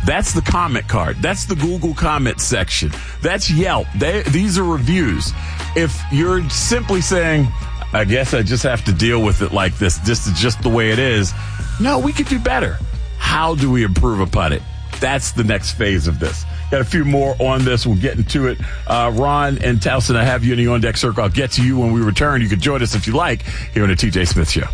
That's the comment card. That's the Google comment section. That's Yelp. These are reviews. If you're simply saying, I guess I just have to deal with it like this. This is just the way it is. No, we could do better. How do we improve upon it? That's the next phase of this. Got a few more on this. We'll get into it. Ron and Towson, I have you in the On Deck Circle. I'll get to you when we return. You can join us if you like here on the TJ Smith Show.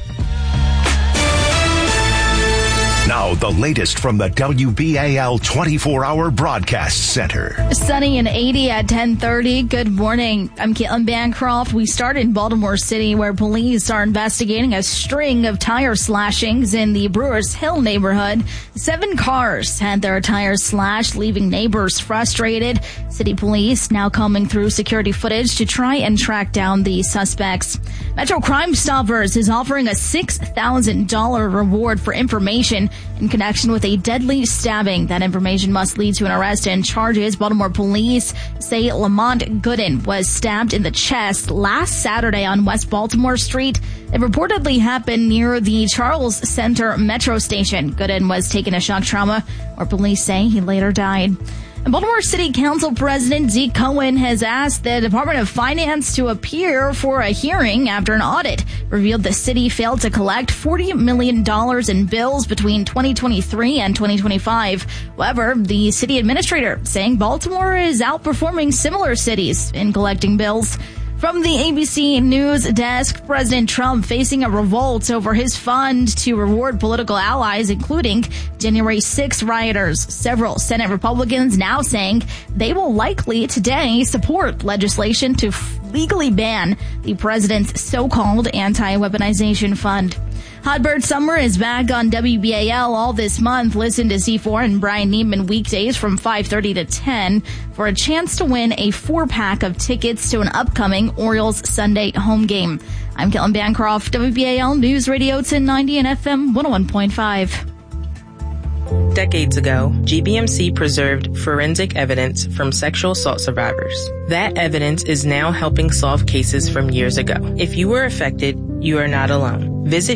Now, the latest from the WBAL 24-hour broadcast center. Sunny and 80 at 10:30. Good morning. I'm Caitlin Bancroft. We start in Baltimore City, where police are investigating a string of tire slashings in the Brewers Hill neighborhood. 7 cars had their tires slashed, leaving neighbors frustrated. City police now combing through security footage to try and track down the suspects. Metro Crime Stoppers is offering a $6,000 reward for information in connection with a deadly stabbing. That information must lead to an arrest and charges. Baltimore police say Lamont Gooden was stabbed in the chest last Saturday on West Baltimore Street. It reportedly happened near the Charles Center Metro station. Gooden was taken to shock trauma, where police say he later died. And Baltimore City Council President Zeke Cohen has asked the Department of Finance to appear for a hearing after an audit revealed the city failed to collect $40 million in bills between 2023 and 2025. However, the city administrator saying Baltimore is outperforming similar cities in collecting bills. From the ABC News desk, President Trump facing a revolt over his fund to reward political allies, including January 6 rioters. Several Senate Republicans now saying they will likely today support legislation to legally ban the president's so-called anti-weaponization fund. Hot Bird Summer is back on WBAL all this month. Listen to C4 and Brian Neiman weekdays from 5:30 to 10 for a chance to win a 4-pack of tickets to an upcoming Orioles Sunday home game. I'm Caitlin Bancroft, WBAL News Radio 1090 and FM 101.5. Decades ago, GBMC preserved forensic evidence from sexual assault survivors. That evidence is now helping solve cases from years ago. If you were affected, you are not alone. Visit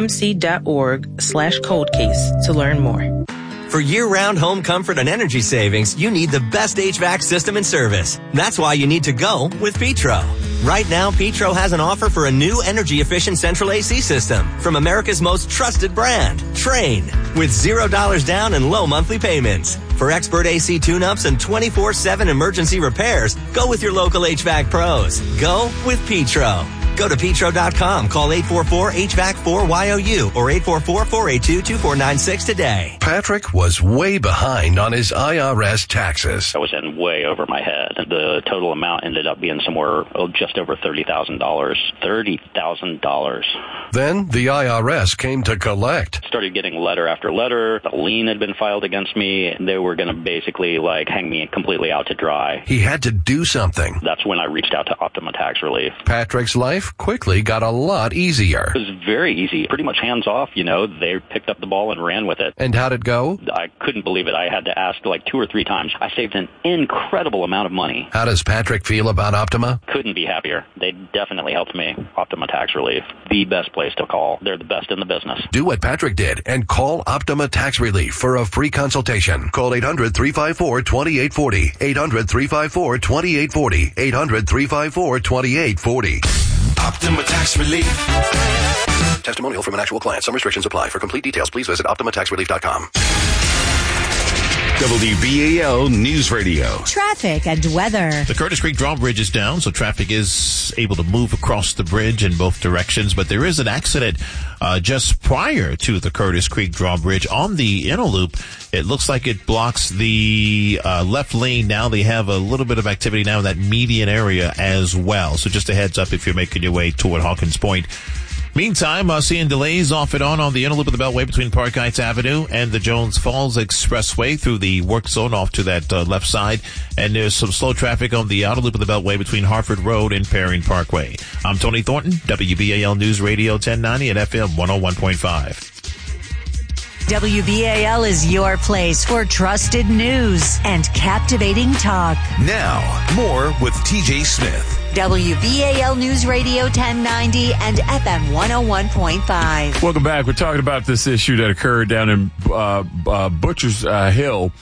gbmc.org/coldcase to learn more. For year-round home comfort and energy savings, you need the best HVAC system in service. That's why you need to go with Petro. Right now, Petro has an offer for a new energy-efficient central AC system from America's most trusted brand, Trane, with $0 down and low monthly payments. For expert AC tune-ups and 24/7 emergency repairs, go with your local HVAC pros. Go with Petro. Go to petro.com, call 844-HVAC-4YOU or 844-482-2496 today. Patrick was way behind on his IRS taxes. I was in way over my head. The total amount ended up being somewhere just over $30,000. $30,000. Then the IRS came to collect. Started getting letter after letter. A lien had been filed against me. They were going to basically hang me completely out to dry. He had to do something. That's when I reached out to Optima Tax Relief. Patrick's life quickly got a lot easier. It was very easy, pretty much hands off. They picked up the ball and ran with it. And how'd it go? I couldn't believe it. I had to ask 2 or 3 times. I saved an incredible amount of money. How does Patrick feel about Optima? Couldn't be happier. They definitely helped me. Optima Tax Relief, the best place to call. They're the best in the business. Do what Patrick did and call Optima Tax Relief for a free consultation. Call 800-354-2840. 800-354-2840. 800-354-2840. Optima Tax Relief. Testimonial from an actual client. Some restrictions apply. For complete details, please visit OptimaTaxRelief.com. WBAL News Radio. Traffic and weather. The Curtis Creek drawbridge is down, so traffic is able to move across the bridge in both directions. But there is an accident just prior to the Curtis Creek drawbridge on the inner loop. It looks like it blocks the left lane. Now they have a little bit of activity now in that median area as well. So just a heads up if you're making your way toward Hawkins Point. Meantime, seeing delays off and on the inner loop of the Beltway between Park Heights Avenue and the Jones Falls Expressway through the work zone off to that left side. And there's some slow traffic on the outer loop of the Beltway between Harford Road and Perrine Parkway. I'm Tony Thornton, WBAL News Radio 1090 at FM 101.5. WBAL is your place for trusted news and captivating talk. Now, more with TJ Smith. WBAL News Radio 1090 and FM 101.5. Welcome back. We're talking about this issue that occurred down in Butcher's Hill.